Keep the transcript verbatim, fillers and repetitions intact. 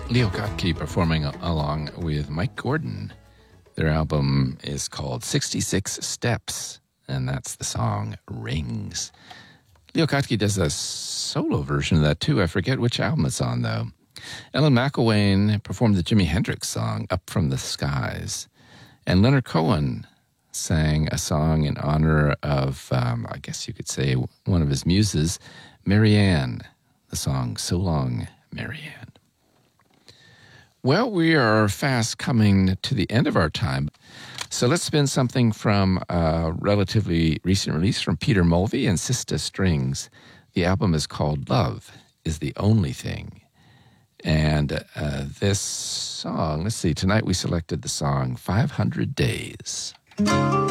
Leo Kottke performing along with Mike Gordon. Their album is called sixty-six Steps, and that's the song Rings. Leo Kottke does a solo version of that, too. I forget which album it's on, though. Ellen McElwain performed the Jimi Hendrix song, Up From the Skies. And Leonard Cohen sang a song in honor of, um, I guess you could say, one of his muses, Marianne, the song So Long, Marianne. Well, we are fast coming to the end of our time. So let's spin something from a relatively recent release from Peter Mulvey and Sista Strings. The album is called Love is the Only Thing. And uh, this song, let's see, tonight we selected the song five hundred days.